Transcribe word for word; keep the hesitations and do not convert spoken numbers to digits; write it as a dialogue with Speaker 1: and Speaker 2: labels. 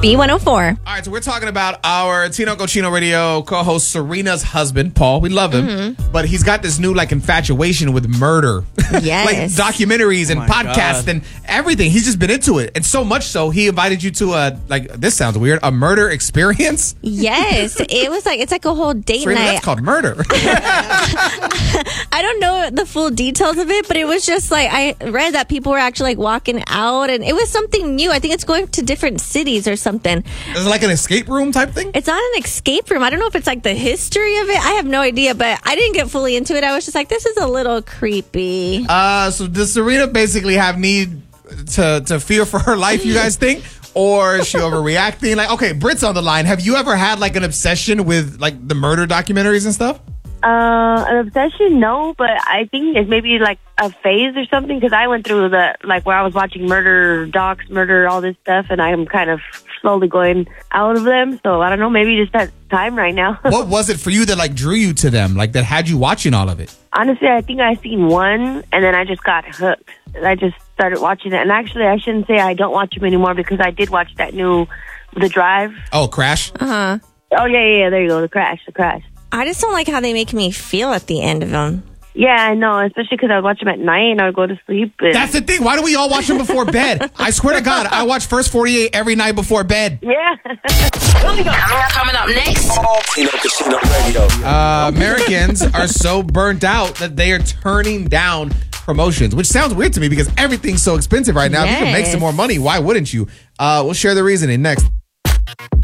Speaker 1: B one oh four.
Speaker 2: All right, so we're talking about our Tino Cochino Radio co-host Serena's husband, Paul. We love him, mm-hmm. but he's got this new like infatuation with murder.
Speaker 1: Yes.
Speaker 2: Like documentaries and
Speaker 3: oh
Speaker 2: podcasts
Speaker 3: God.
Speaker 2: and everything. He's just been into it. And so much so, he invited you to a, like, this sounds weird, a murder experience?
Speaker 1: Yes. It was like, it's like a whole date
Speaker 2: Serena,
Speaker 1: night.
Speaker 2: that's called murder.
Speaker 1: I don't know the full details of it, but it was just like, I read that people were actually like walking out and it was something new. I think it's going to different cities or something.
Speaker 2: Is it like an escape room type thing?
Speaker 1: It's not an escape room. I don't know if it's like the history of it. I have no idea, but I didn't get fully into it. I was just like, this is a little creepy.
Speaker 2: Uh, so does Serena basically have need to, to fear for her life, you guys think? Or is she overreacting? Like, okay, Britt's on the line. Have you ever had like an obsession with like the murder documentaries and stuff?
Speaker 4: Uh, an obsession, no, but I think it's maybe like a phase or something because I went through the, like where I was watching murder docs, murder, all this stuff, and I'm kind of slowly going out of them. So I don't know, maybe just that time right now.
Speaker 2: What was it for you that like drew you to them, like that had you watching all of it?
Speaker 4: Honestly, I think I seen one, and then I just got hooked. I just started watching it, and actually, I shouldn't say I don't watch them anymore because I did watch that new, The Drive.
Speaker 2: Oh, Crash?
Speaker 1: Uh-huh.
Speaker 4: Oh, yeah, yeah, yeah, there you go, The Crash, The Crash.
Speaker 1: I just don't like how they make me feel at the end of them.
Speaker 4: Yeah, I know, especially because I would watch them at night and I would go to sleep. And...
Speaker 2: That's the thing. Why do we all watch them before bed? I swear to God, I watch First forty-eight every night before bed.
Speaker 4: Yeah.
Speaker 5: Coming up next.
Speaker 6: Tino Cochino Radio.
Speaker 2: Uh, Americans are so burnt out that they are turning down promotions, which sounds weird to me because everything's so expensive right now. If you can make some more money, why wouldn't you? Uh, we'll share the reasoning next.